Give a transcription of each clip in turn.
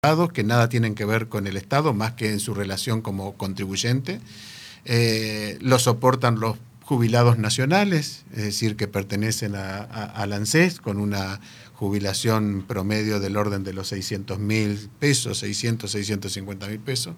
que nada tienen que ver con el Estado, más que en su relación como contribuyente. Lo soportan los jubilados nacionales, es decir, que pertenecen al ANSES, con una jubilación promedio del orden de los 600.000 pesos, 650.000 pesos.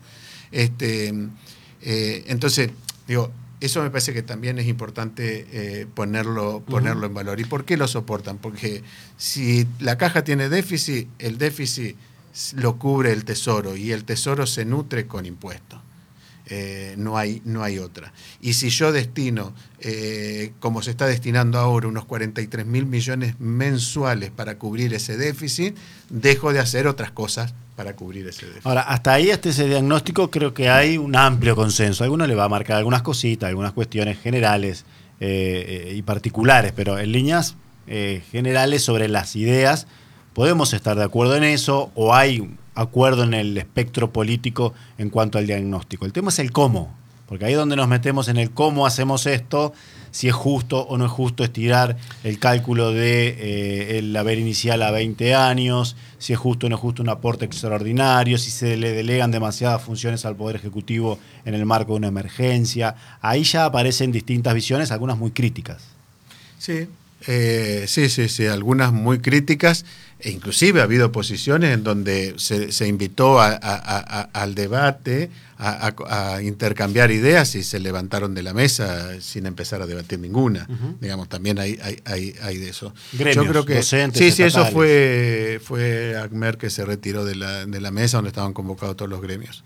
Entonces, digo, eso me parece que también es importante ponerlo en valor. ¿Y por qué lo soportan? Porque si la caja tiene déficit, el déficit lo cubre el Tesoro y el Tesoro se nutre con impuestos. No hay otra. Y si yo destino, como se está destinando ahora, unos 43.000 millones mensuales para cubrir ese déficit, dejo de hacer otras cosas para cubrir ese déficit. Ahora, hasta ahí, hasta ese diagnóstico, creo que hay un amplio consenso. A alguno le va a marcar algunas cositas, algunas cuestiones generales y particulares, pero en líneas generales sobre las ideas, podemos estar de acuerdo en eso, o hay acuerdo en el espectro político en cuanto al diagnóstico. El tema es el cómo, porque ahí es donde nos metemos en el cómo hacemos esto, si es justo o no es justo estirar el cálculo de el haber inicial a 20 años, si es justo o no es justo un aporte extraordinario, si se le delegan demasiadas funciones al Poder Ejecutivo en el marco de una emergencia. Ahí ya aparecen distintas visiones, algunas muy críticas. Sí. Sí, algunas muy críticas, e inclusive ha habido posiciones en donde se invitó al debate, a intercambiar ideas y se levantaron de la mesa sin empezar a debatir ninguna. Digamos, también hay de eso. Gremios, yo creo que docentes, sí, estatales. Eso fue ACMER que se retiró de la mesa donde estaban convocados todos los gremios.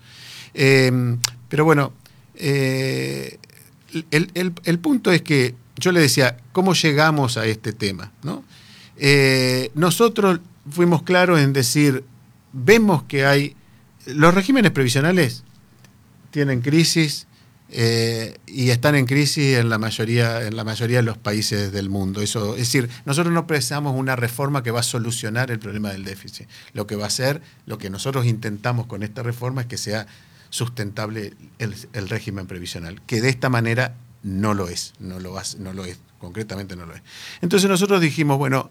Pero bueno, el punto es que yo le decía, ¿cómo llegamos a este tema? ¿No? Nosotros fuimos claros en decir, vemos que hay, los regímenes previsionales tienen crisis y están en crisis en la mayoría de los países del mundo. Eso, es decir, nosotros no precisamos una reforma que va a solucionar el problema del déficit. Lo que va a hacer, lo que nosotros intentamos con esta reforma es que sea sustentable el régimen previsional, que de esta manera no lo es, concretamente no lo es. Entonces nosotros dijimos, bueno,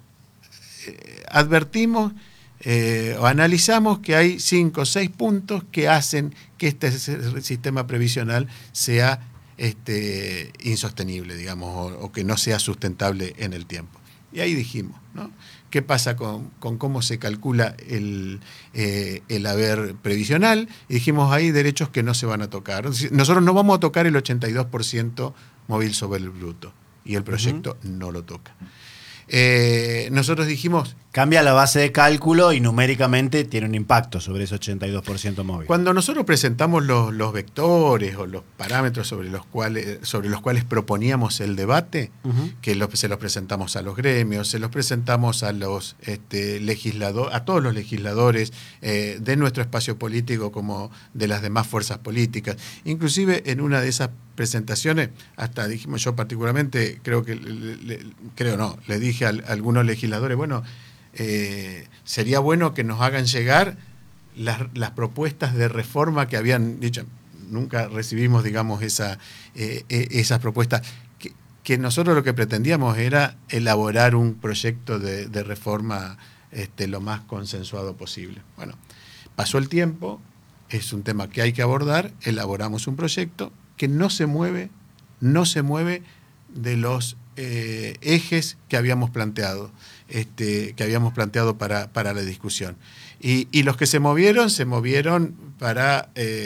advertimos o analizamos que hay 5 o 6 puntos que hacen que este sistema previsional sea insostenible, digamos, o que no sea sustentable en el tiempo. Y ahí dijimos, ¿no? ¿Qué pasa con cómo se calcula el haber previsional? Y dijimos, hay derechos que no se van a tocar. Nosotros no vamos a tocar el 82% móvil sobre el bruto, y el proyecto no lo toca. Nosotros dijimos... Cambia la base de cálculo y numéricamente tiene un impacto sobre ese 82% móvil. Cuando nosotros presentamos los vectores o los parámetros sobre los cuales proponíamos el debate, que se los presentamos a los gremios, se los presentamos a los legisladores, a todos los legisladores de nuestro espacio político como de las demás fuerzas políticas. Inclusive en una de esas presentaciones, hasta dijimos, yo particularmente le dije a algunos legisladores, bueno, sería bueno que nos hagan llegar las propuestas de reforma que habían dicho. Nunca recibimos, digamos, esas propuestas. Que nosotros lo que pretendíamos era elaborar un proyecto de reforma lo más consensuado posible. Bueno, pasó el tiempo, es un tema que hay que abordar, elaboramos un proyecto que no se mueve de los ejes que habíamos planteado, para la discusión. Y los que se movieron para,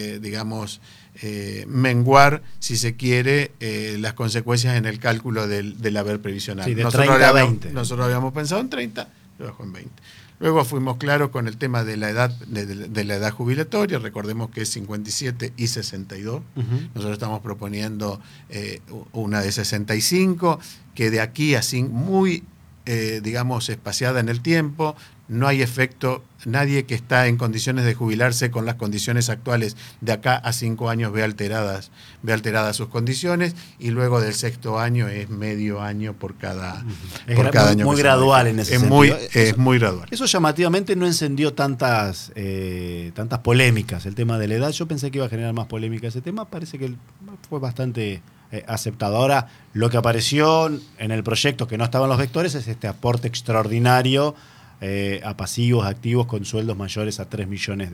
menguar, si se quiere, las consecuencias en el cálculo del haber previsional. Sí, de 30 a 20. Nosotros habíamos pensado en 30, lo dejó en 20. Luego fuimos claros con el tema de la edad jubilatoria, recordemos que es 57 y 62. Nosotros estamos proponiendo una de 65, que de aquí a muy, espaciada en el tiempo. No hay efecto, nadie que está en condiciones de jubilarse con las condiciones actuales de acá a 5 años ve alteradas sus condiciones, y luego del 6º año es medio año por cada año. Muy gradual en ese sentido. Es muy gradual. Eso llamativamente no encendió tantas polémicas, el tema de la edad. Yo pensé que iba a generar más polémica ese tema, parece que fue bastante aceptado. Ahora, lo que apareció en el proyecto que no estaban los vectores es este aporte extraordinario a pasivos, activos con sueldos mayores a 3 millones